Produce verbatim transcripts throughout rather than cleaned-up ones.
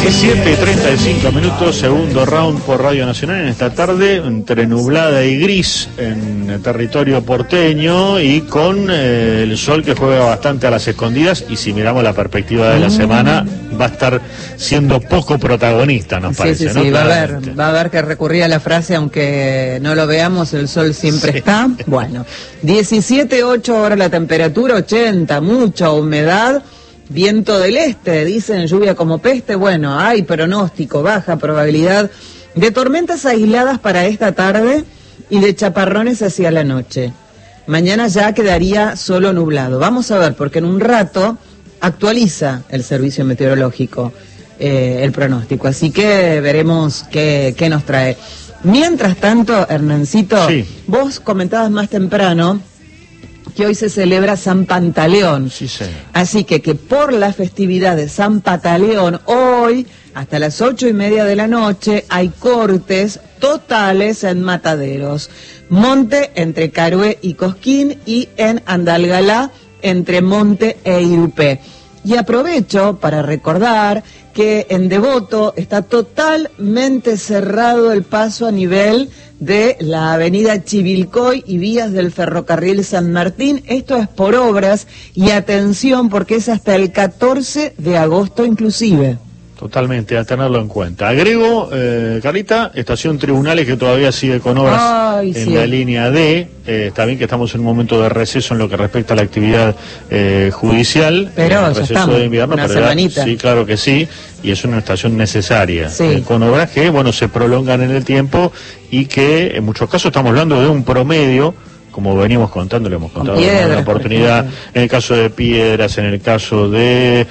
diecisiete y treinta y cinco minutos, segundo round por Radio Nacional en esta tarde, entre nublada y gris en el territorio porteño y con eh, el sol que juega bastante a las escondidas, y si miramos la perspectiva de la semana va a estar siendo poco protagonista, nos sí, parece, sí, ¿no? Sí, va a haber, va a haber que recurrir a la frase, aunque no lo veamos, el sol siempre sí. está. Bueno, diecisiete punto ocho ahora la temperatura, ochenta, mucha humedad. Viento del este, dicen lluvia como peste. Bueno, hay pronóstico, baja probabilidad de tormentas aisladas para esta tarde y de chaparrones hacia la noche. Mañana ya quedaría solo nublado. Vamos a ver, porque en un rato actualiza el servicio meteorológico eh, el pronóstico, así que veremos qué, qué nos trae. Mientras tanto, Hernancito, sí. Vos comentabas más temprano que hoy se celebra San Pantaleón. Sí, sí. Así que que por la festividad de San Pantaleón, hoy, hasta las ocho y media de la noche, hay cortes totales en Mataderos. Monte entre Carué y Cosquín, y en Andalgalá entre Monte e Irupé. Y aprovecho para recordar que en Devoto está totalmente cerrado el paso a nivel de la avenida Chivilcoy y vías del ferrocarril San Martín. Esto es por obras, y atención porque es hasta el catorce de agosto inclusive. Totalmente, a tenerlo en cuenta. Agrego, eh, Carlita, estación Tribunales, que todavía sigue con obras Ay, en sí. la línea D. Eh, está bien que estamos en un momento de receso en lo que respecta a la actividad eh, judicial. Pero receso ya estamos, de invierno, una pero semanita. Ya, sí, claro que sí, y es una estación necesaria. Sí. Eh, con obras que, bueno, se prolongan en el tiempo y que en muchos casos estamos hablando de un promedio, como venimos contando, le hemos contado en la oportunidad, en el caso de Piedras, en el caso de,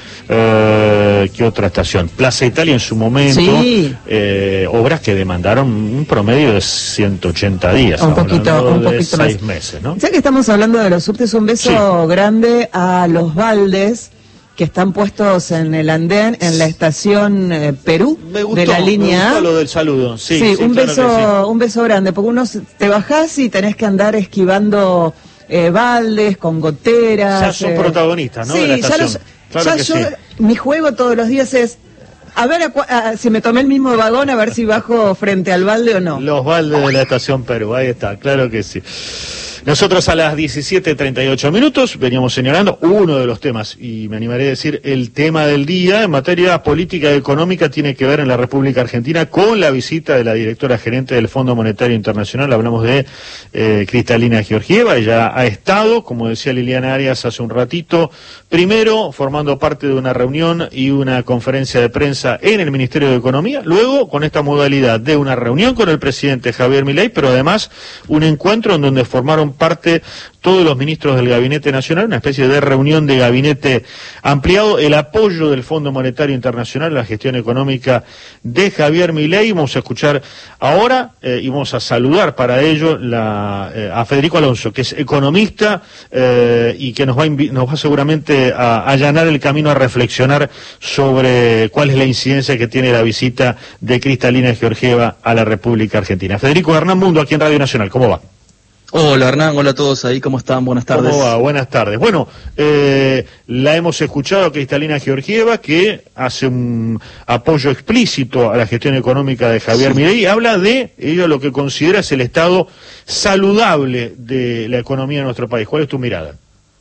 eh, ¿qué otra estación? Plaza Italia en su momento, sí. eh, obras que demandaron un promedio de ciento ochenta días, un poquito, un poquito seis más. meses, ¿no? Ya que estamos hablando de los subtes, un beso sí. grande a los baldes que están puestos en el andén, en la estación eh, Perú, me gustó, de la línea me gustó A. lo del saludo. Sí, sí, sí un claro beso, sí. un beso grande, porque uno te bajás y tenés que andar esquivando eh, baldes con goteras. Ya son eh, protagonistas, ¿no? Sí, de la estación. ya, los, claro ya que yo, sí. mi juego todos los días es a ver a, a, si me tomé el mismo vagón, a ver si bajo frente al balde o no. Los baldes de la estación Perú, ahí está, claro que sí. Nosotros a las diecisiete treinta y ocho minutos veníamos señalando uno de los temas, y me animaré a decir el tema del día en materia política y económica, tiene que ver en la República Argentina con la visita de la directora gerente del Fondo Monetario Internacional. Hablamos de eh, Cristalina Georgieva. Ella ha estado, como decía Liliana Arias hace un ratito, primero formando parte de una reunión y una conferencia de prensa en el Ministerio de Economía, luego con esta modalidad de una reunión con el presidente Javier Milei, pero además un encuentro en donde formaron parte todos los ministros del Gabinete Nacional, una especie de reunión de gabinete ampliado, el apoyo del Fondo Monetario Internacional a la gestión económica de Javier Milei. Vamos a escuchar ahora eh, y vamos a saludar para ello la, eh, a Federico Alonso, que es economista eh, y que nos va, nos va seguramente a, a allanar el camino a reflexionar sobre cuál es la incidencia que tiene la visita de Cristalina Georgieva a la República Argentina. Federico Hernán Mundo, aquí en Radio Nacional, ¿cómo va? Hola Hernán, hola a todos ahí, ¿cómo están? Buenas tardes. ¿Cómo va? Buenas tardes. Bueno, eh, la hemos escuchado a Cristalina Georgieva, que hace un apoyo explícito a la gestión económica de Javier sí. Milei. Habla de ello, lo que considera es el estado saludable de la economía de nuestro país. ¿Cuál es tu mirada?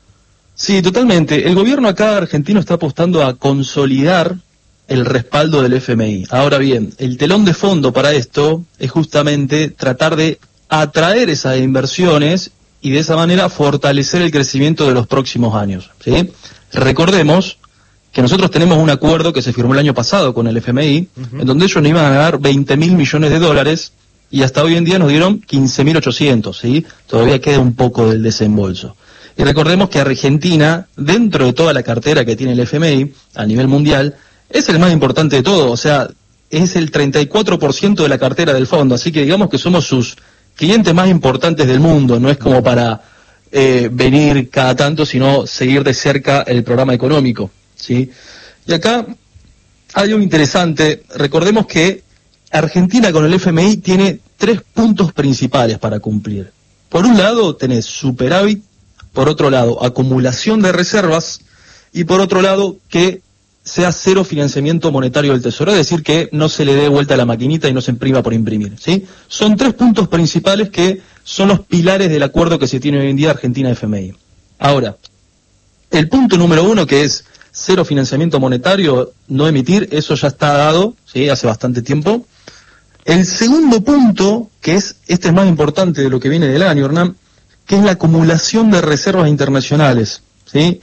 Sí, totalmente. El gobierno acá argentino está apostando a consolidar el respaldo del F M I. Ahora bien, el telón de fondo para esto es justamente tratar de atraer esas inversiones y de esa manera fortalecer el crecimiento de los próximos años, ¿sí? Recordemos que nosotros tenemos un acuerdo que se firmó el año pasado con el F M I, uh-huh. en donde ellos nos iban a dar veinte mil millones de dólares y hasta hoy en día nos dieron quince mil ochocientos, ¿sí? Todavía queda un poco del desembolso. Y recordemos que Argentina, dentro de toda la cartera que tiene el F M I a nivel mundial, es el más importante de todo, o sea, es el treinta y cuatro por ciento de la cartera del fondo, así que digamos que somos sus clientes más importantes del mundo. No es como para eh, venir cada tanto, sino seguir de cerca el programa económico, ¿sí? Y acá hay algo interesante. Recordemos que Argentina con el F M I tiene tres puntos principales para cumplir. Por un lado tenés superávit, por otro lado acumulación de reservas, y por otro lado que sea cero financiamiento monetario del Tesoro, es decir, que no se le dé vuelta a la maquinita y no se imprima por imprimir, ¿sí? Son tres puntos principales que son los pilares del acuerdo que se tiene hoy en día Argentina-F M I. Ahora, el punto número uno, que es cero financiamiento monetario, no emitir, eso ya está dado, ¿sí? Hace bastante tiempo. El segundo punto, que es, este es más importante de lo que viene del año, Hernán, que es la acumulación de reservas internacionales, ¿sí?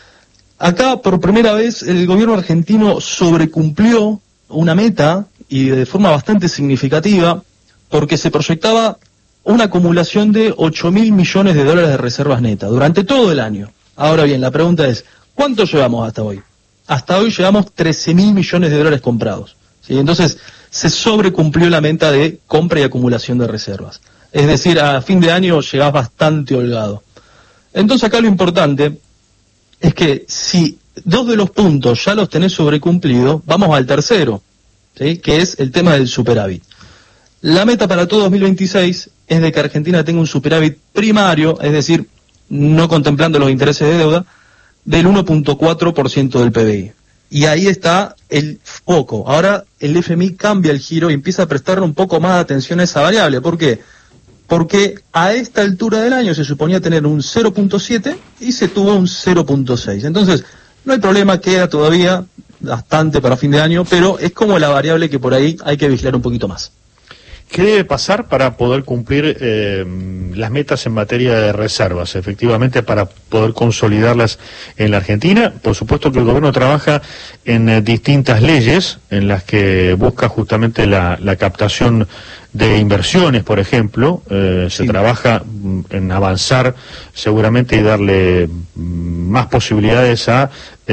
Acá, por primera vez, el gobierno argentino sobrecumplió una meta, y de forma bastante significativa, porque se proyectaba una acumulación de ocho mil millones de dólares de reservas netas durante todo el año. Ahora bien, la pregunta es, ¿cuánto llevamos hasta hoy? Hasta hoy llevamos trece mil millones de dólares comprados, ¿sí? Entonces, se sobrecumplió la meta de compra y acumulación de reservas. Es decir, a fin de año llegás bastante holgado. Entonces, acá lo importante es que si dos de los puntos ya los tenés sobrecumplidos, vamos al tercero, ¿sí? Que es el tema del superávit. La meta para todo dos mil veintiséis es de que Argentina tenga un superávit primario, es decir, no contemplando los intereses de deuda, del uno punto cuatro por ciento del P B I. Y ahí está el foco. Ahora el F M I cambia el giro y empieza a prestarle un poco más de atención a esa variable. ¿Por qué? Porque a esta altura del año se suponía tener un cero punto siete y se tuvo un cero punto seis. Entonces, no hay problema, queda todavía bastante para fin de año, pero es como la variable que por ahí hay que vigilar un poquito más. ¿Qué debe pasar para poder cumplir eh, las metas en materia de reservas, efectivamente, para poder consolidarlas en la Argentina? Por supuesto que el gobierno trabaja en eh, distintas leyes en las que busca justamente la, la captación de inversiones, por ejemplo. Eh, se sí. trabaja en avanzar seguramente y darle más posibilidades a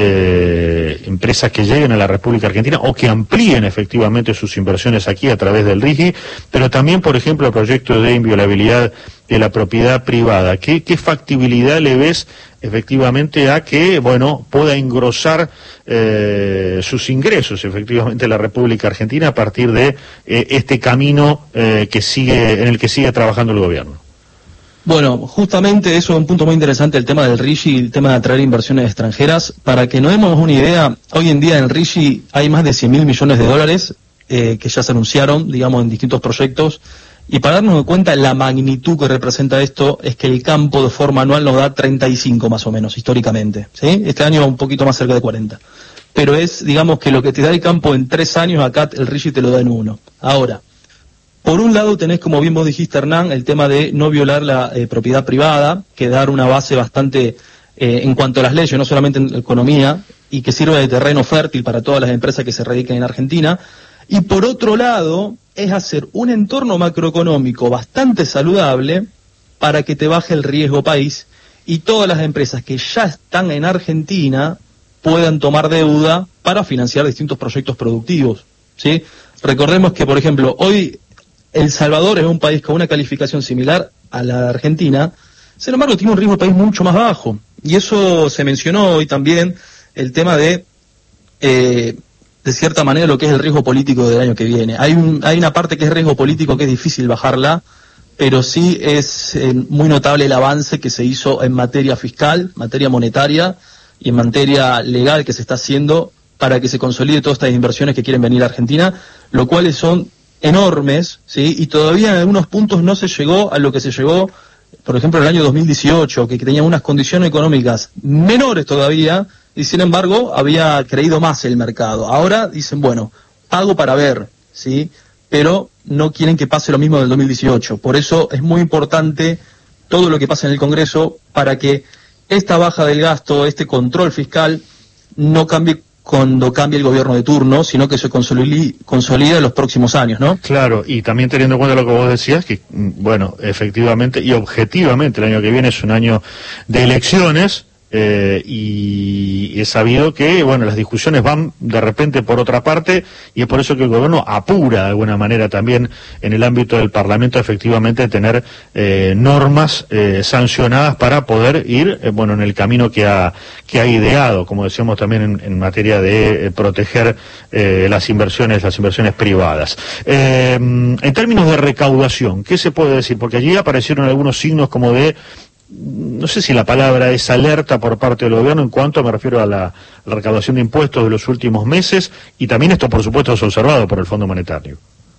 eh, empresas que lleguen a la República Argentina o que amplíen efectivamente sus inversiones aquí a través del R I G I, pero también, por ejemplo, el proyecto de inviolabilidad de la propiedad privada. ¿Qué, qué factibilidad le ves efectivamente a que, bueno, pueda engrosar eh, sus ingresos efectivamente la República Argentina a partir de eh, este camino eh, que sigue en el que sigue trabajando el gobierno? Bueno, justamente eso es un punto muy interesante, el tema del R I G I, el tema de atraer inversiones extranjeras. Para que nos demos una idea, hoy en día en el R I G I hay más de cien mil millones de dólares eh, que ya se anunciaron, digamos, en distintos proyectos. Y para darnos cuenta la magnitud que representa esto, es que el campo de forma anual nos da treinta y cinco más o menos, históricamente, ¿sí? Este año un poquito más cerca de cuarenta. Pero es, digamos, que lo que te da el campo en tres años, acá el R I G I te lo da en uno. Ahora, por un lado tenés, como bien vos dijiste, Hernán, el tema de no violar la eh, propiedad privada, que dar una base bastante eh, en cuanto a las leyes, no solamente en economía, y que sirva de terreno fértil para todas las empresas que se radiquen en Argentina. Y por otro lado, es hacer un entorno macroeconómico bastante saludable para que te baje el riesgo país y todas las empresas que ya están en Argentina puedan tomar deuda para financiar distintos proyectos productivos, ¿sí? Recordemos que, por ejemplo, hoy El Salvador es un país con una calificación similar a la de Argentina, sin embargo tiene un riesgo de país mucho más bajo. Y eso se mencionó hoy también, el tema de, eh, de cierta manera, lo que es el riesgo político del año que viene. Hay, un, hay una parte que es riesgo político que es difícil bajarla, pero sí es eh, muy notable el avance que se hizo en materia fiscal, materia monetaria y en materia legal que se está haciendo para que se consolide todas estas inversiones que quieren venir a Argentina, lo cuales son enormes, ¿sí? Y todavía en algunos puntos no se llegó a lo que se llegó, por ejemplo, en el año dos mil dieciocho, que tenía unas condiciones económicas menores todavía, y sin embargo había creído más el mercado. Ahora dicen, bueno, pago para ver, ¿sí? Pero no quieren que pase lo mismo del dos mil dieciocho. Por eso es muy importante todo lo que pasa en el Congreso para que esta baja del gasto, este control fiscal, no cambie cuando cambie el gobierno de turno, sino que se consolide, consolide en los próximos años, ¿no? Claro, y también teniendo en cuenta lo que vos decías, que, bueno, efectivamente y objetivamente el año que viene es un año de elecciones, eh, y es sabido que, bueno, las discusiones van de repente por otra parte, y es por eso que el gobierno apura de alguna manera también en el ámbito del Parlamento efectivamente tener eh, normas eh, sancionadas para poder ir, eh, bueno, en el camino que ha que ha ideado, como decíamos también en, en materia de eh, proteger eh, las inversiones, las inversiones privadas. Eh, en términos de recaudación, ¿qué se puede decir? Porque allí aparecieron algunos signos como de no sé si la palabra es alerta por parte del gobierno en cuanto me refiero a la, a la recaudación de impuestos de los últimos meses, y también esto por supuesto es observado por el Fondo Monetario.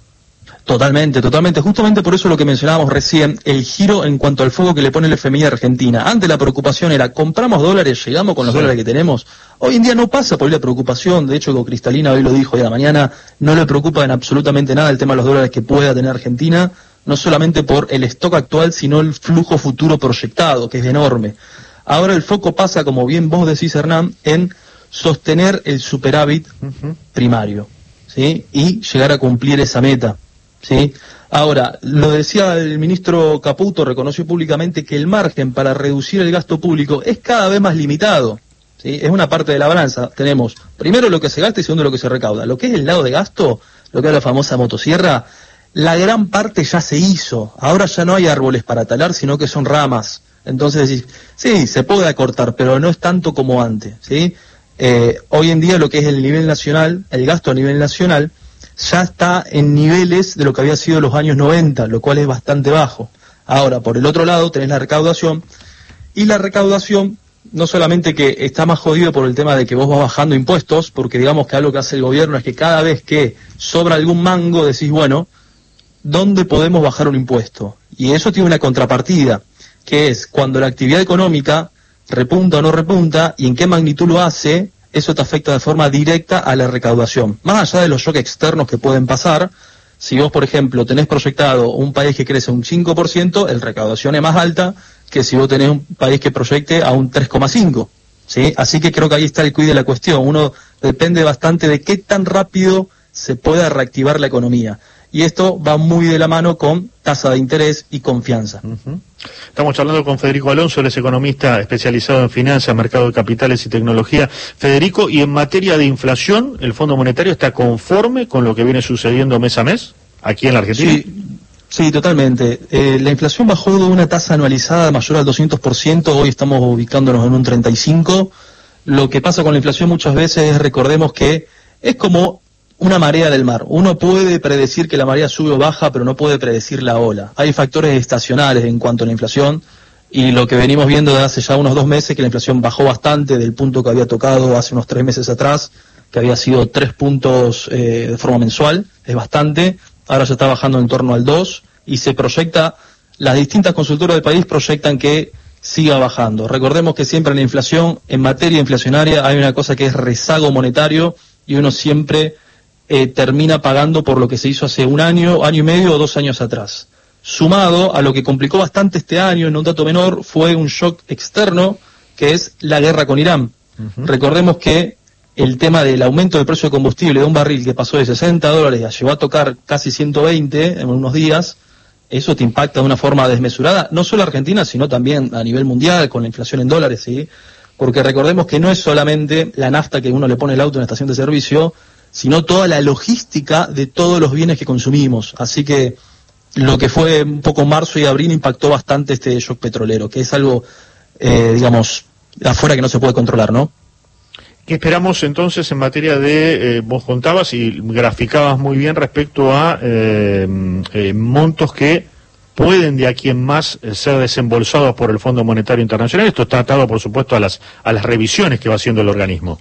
Totalmente, totalmente. Justamente por eso lo que mencionábamos recién, el giro en cuanto al foco que le pone el F M I a Argentina. Antes la preocupación era, compramos dólares, llegamos con los sí. dólares que tenemos. Hoy en día no pasa por ahí la preocupación, de hecho Cristalina hoy lo dijo, y a la mañana no le preocupa en absolutamente nada el tema de los dólares que pueda tener Argentina, no solamente por el stock actual, sino el flujo futuro proyectado, que es enorme. Ahora el foco pasa, como bien vos decís, Hernán, en sostener el superávit uh-huh. primario, ¿sí? Y llegar a cumplir esa meta. ¿Sí? Ahora, lo decía el ministro Caputo, reconoció públicamente que el margen para reducir el gasto público es cada vez más limitado, ¿sí? Es una parte de la balanza. Tenemos primero lo que se gasta y segundo lo que se recauda. Lo que es el lado de gasto, lo que es la famosa motosierra, la gran parte ya se hizo. Ahora ya no hay árboles para talar, sino que son ramas. Entonces decís, sí, se puede acortar, pero no es tanto como antes, ¿sí? Eh, hoy en día lo que es el nivel nacional, el gasto a nivel nacional, ya está en niveles de lo que había sido los años noventa, lo cual es bastante bajo. Ahora, por el otro lado, tenés la recaudación, y la recaudación no solamente que está más jodido por el tema de que vos vas bajando impuestos, porque digamos que algo que hace el gobierno es que cada vez que sobra algún mango decís, bueno, ¿dónde podemos bajar un impuesto? Y eso tiene una contrapartida, que es cuando la actividad económica repunta o no repunta, y en qué magnitud lo hace, eso te afecta de forma directa a la recaudación. Más allá de los shocks externos que pueden pasar, si vos, por ejemplo, tenés proyectado un país que crece un cinco por ciento, la recaudación es más alta que si vos tenés un país que proyecte a un tres coma cinco por ciento, ¿sí? Así que creo que ahí está el quid de la cuestión. Uno depende bastante de qué tan rápido se pueda reactivar la economía. Y esto va muy de la mano con tasa de interés y confianza. Uh-huh. Estamos hablando con Federico Alonso, él es economista especializado en finanzas, mercado de capitales y tecnología. Federico, y en materia de inflación, ¿el Fondo Monetario está conforme con lo que viene sucediendo mes a mes aquí en la Argentina? Sí, sí, totalmente. Eh, la inflación bajó de una tasa anualizada mayor al doscientos por ciento, hoy estamos ubicándonos en un treinta y cinco por ciento. Lo que pasa con la inflación muchas veces es, recordemos que es como una marea del mar. Uno puede predecir que la marea sube o baja, pero no puede predecir la ola. Hay factores estacionales en cuanto a la inflación, y lo que venimos viendo desde hace ya unos dos meses, que la inflación bajó bastante del punto que había tocado hace unos tres meses atrás, que había sido tres puntos eh, de forma mensual, es bastante. Ahora ya está bajando en torno al dos, y se proyecta, las distintas consultoras del país proyectan que siga bajando. Recordemos que siempre en la inflación, en materia inflacionaria, hay una cosa que es rezago monetario, y uno siempre Eh, termina pagando por lo que se hizo hace un año, año y medio o dos años atrás. Sumado a lo que complicó bastante este año, en un dato menor, fue un shock externo, que es la guerra con Irán. Uh-huh. Recordemos que el tema del aumento del precio de combustible de un barril que pasó de sesenta dólares a llegó a tocar casi ciento veinte en unos días, eso te impacta de una forma desmesurada, no solo a Argentina, sino también a nivel mundial, con la inflación en dólares, ¿sí? Porque recordemos que no es solamente la nafta que uno le pone el auto en la estación de servicio, sino toda la logística de todos los bienes que consumimos. Así que lo que fue un poco marzo y abril impactó bastante este shock petrolero, que es algo, eh, digamos, afuera que no se puede controlar, ¿no? ¿Qué esperamos entonces en materia de, eh, vos contabas y graficabas muy bien respecto a eh, eh, montos que pueden de aquí en más eh, ser desembolsados por el Fondo Monetario Internacional? Esto está atado, por supuesto, a las, a las revisiones que va haciendo el organismo.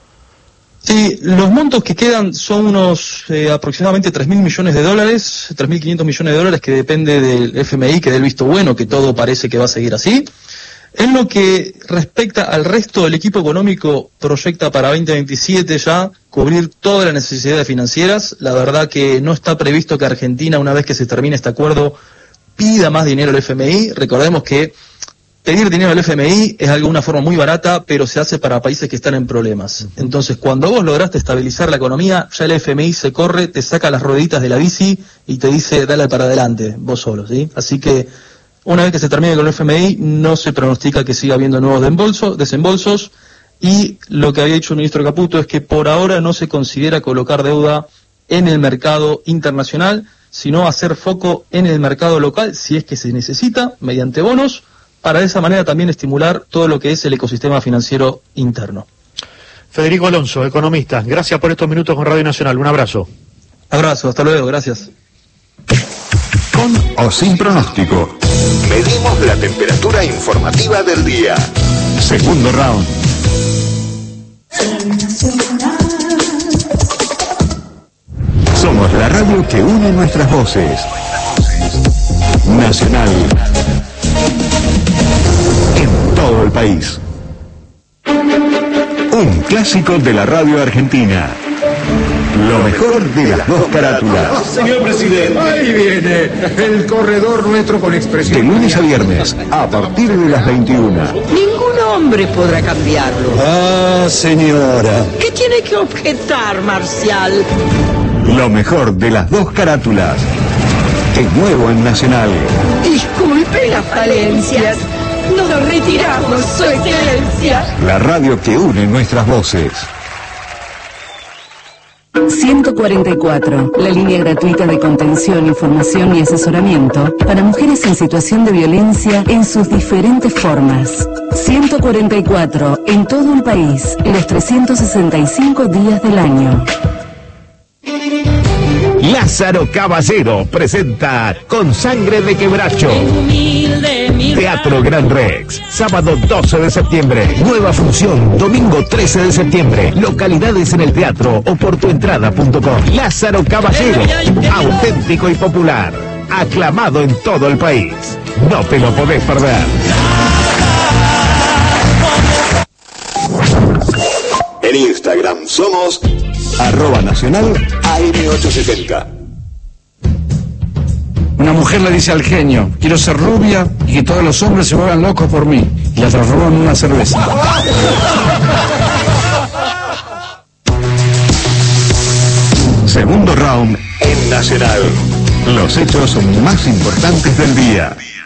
Sí, los montos que quedan son unos eh, aproximadamente tres mil millones de dólares, tres mil quinientos millones de dólares, que depende del F M I, que del visto bueno, que todo parece que va a seguir así. En lo que respecta al resto del equipo económico, proyecta para veinte veintisiete ya cubrir todas las necesidades financieras. La verdad que no está previsto que Argentina, una vez que se termine este acuerdo, pida más dinero al F M I. Recordemos que pedir dinero al F M I es algo de una forma muy barata, pero se hace para países que están en problemas. Entonces, cuando vos lograste estabilizar la economía, ya el F M I se corre, te saca las rueditas de la bici y te dice, dale para adelante, vos solo, ¿sí? Así que, una vez que se termine con el F M I, no se pronostica que siga habiendo nuevos desembolsos, desembolsos, y lo que había dicho el ministro Caputo es que por ahora no se considera colocar deuda en el mercado internacional, sino hacer foco en el mercado local, si es que se necesita, mediante bonos, para de esa manera también estimular todo lo que es el ecosistema financiero interno. Federico Alonso, economista, gracias por estos minutos con Radio Nacional. Un abrazo. Abrazo, hasta luego, gracias. Con o sin pronóstico. Medimos la temperatura informativa del día. Segundo round. Somos la radio que une nuestras voces. Nacional. En todo el país. Un clásico de la radio argentina. Lo mejor de las dos carátulas. Señor presidente, ahí viene el corredor nuestro con expresión. De lunes a viernes, a partir de las veintiuna. Ningún hombre podrá cambiarlo. Ah, señora. ¿Qué tiene que objetar, Marcial? Lo mejor de las dos carátulas. De nuevo en Nacional. Disculpe las falencias. Nos retiramos, su excelencia. La radio que une nuestras voces. ciento cuarenta y cuatro, la línea gratuita de contención, información y asesoramiento para mujeres en situación de violencia en sus diferentes formas. ciento cuarenta y cuatro, en todo el país, los trescientos sesenta y cinco días del año. Lázaro Caballero presenta Con Sangre de Quebracho. Teatro Gran Rex, sábado doce de septiembre. Nueva función, domingo trece de septiembre. Localidades en el teatro o por tu entrada punto com. Lázaro Caballero, auténtico y popular. Aclamado en todo el país. No te lo podés perder. En Instagram somos arroba nacional A M ochocientos setenta. Una mujer le dice al genio, quiero ser rubia y que todos los hombres se vuelvan locos por mí. Y la transformó en una cerveza. Segundo round en Nacional. Los hechos más importantes del día.